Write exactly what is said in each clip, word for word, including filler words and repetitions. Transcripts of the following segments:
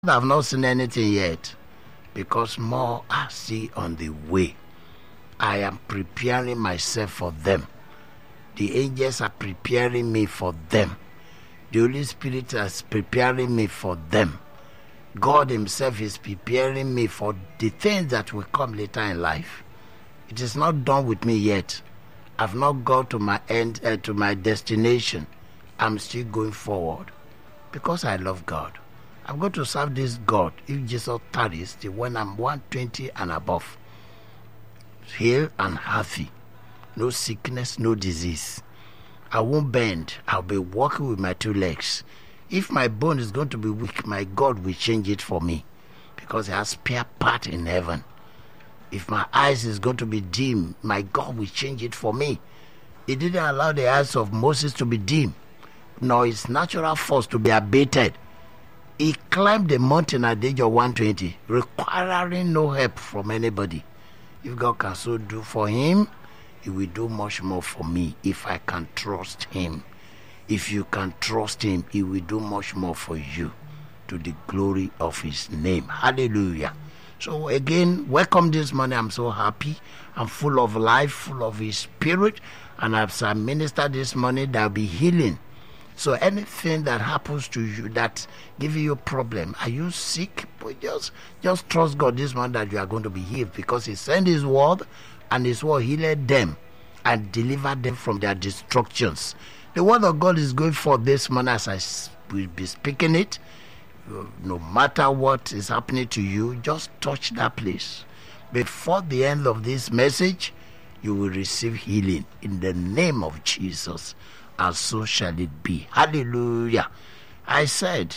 I've not seen anything yet, because more I see on the way. I am preparing myself for them. The angels are preparing me for them. The Holy Spirit is preparing me for them. God himself is preparing me for the things that will come later in life. It is not done with me yet. I've not got to my end, uh, to my destination. I'm still going forward because I love God. I'm going to serve this God if Jesus tarries till when I'm one twenty and above. Healed and healthy. No sickness, no disease. I won't bend. I'll be walking with my two legs. If my bone is going to be weak, my God will change it for me, because he has spare part in heaven. If my eyes is going to be dim, my God will change it for me. He didn't allow the eyes of Moses to be dim, nor his natural force to be abated. He climbed the mountain at the age of one twenty, requiring no help from anybody. If God can so do for him, he will do much more for me if I can trust him. If you can trust him, he will do much more for you, to the glory of his name. Hallelujah. So again, welcome this morning. I'm so happy. I'm full of life, full of his spirit. And as I minister this morning, there'll be healing. So anything that happens to you that gives you a problem, are you sick? But just, just trust God this morning that you are going to be healed, because he sent his word, and his word healed them and delivered them from their destructions. The word of God is going forth this morning as I will be speaking it. No matter what is happening to you, just touch that place. Before the end of this message, you will receive healing in the name of Jesus. And so shall it be. Hallelujah. I said,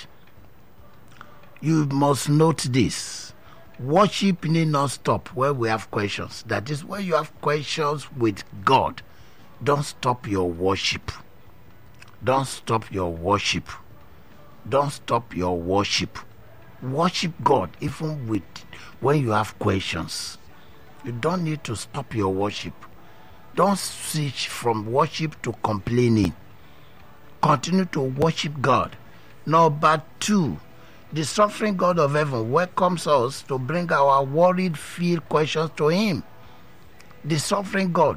you must note this. Worship need not stop where we have questions. That is, when you have questions with God, don't stop your worship. Don't stop your worship. Don't stop your worship. Worship God even with when you have questions. You don't need to stop your worship. Don't switch from worship to complaining. Continue to worship God. Number two, the sovereign God of heaven welcomes us to bring our worried, filled questions to him. The sovereign God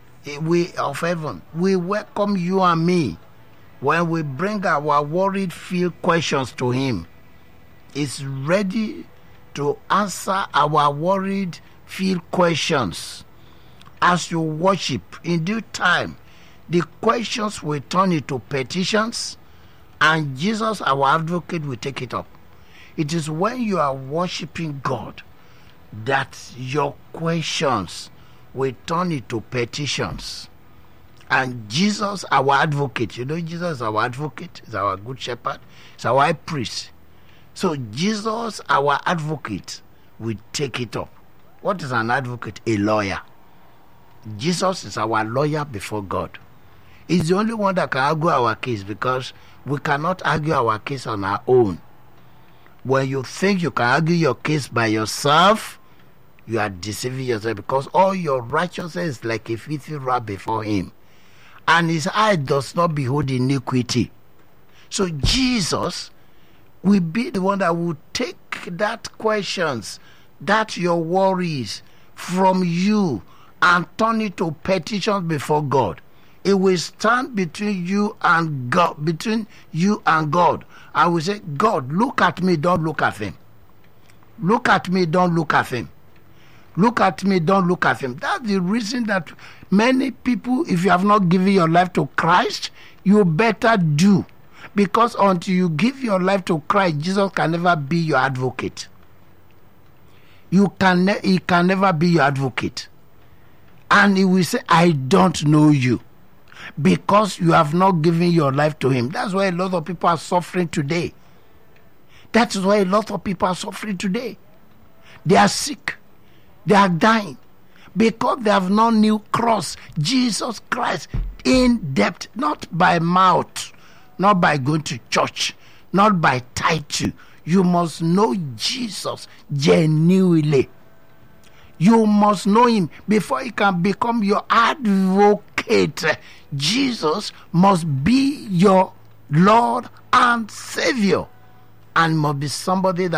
we of heaven, we welcome you and me when we bring our worried, filled questions to him. He's ready to answer our worried, filled questions. As you worship, in due time, the questions will turn into petitions, and Jesus, our advocate, will take it up. It is when you are worshiping God that your questions will turn into petitions. And Jesus, our advocate, you know, Jesus, our advocate, is our good shepherd, is our high priest. So Jesus, our advocate, will take it up. What is an advocate? A lawyer. Jesus is our lawyer before God. He's the only one that can argue our case, because we cannot argue our case on our own. When you think you can argue your case by yourself, you are deceiving yourself, because all your righteousness is like a filthy rag before him, and his eye does not behold iniquity. So Jesus will be the one that will take that questions, that your worries from you, and turn it to petitions before God. It will stand between you and God, between you and God. I will say, God, look at me, don't look at him. Look at me, don't look at him. Look at me, don't look at him. That's the reason that many people, if you have not given your life to Christ, you better do. Because until you give your life to Christ, Jesus can never be your advocate. You can ne- he can never be your advocate. And he will say, I don't know you, because you have not given your life to him. That's why a lot of people are suffering today. That is why a lot of people are suffering today. They are sick. They are dying, because they have not knew cross, Jesus Christ, in depth, not by mouth, not by going to church, not by title. You must know Jesus genuinely. You must know him before he can become your advocate. Jesus must be your Lord and Savior. and must be somebody that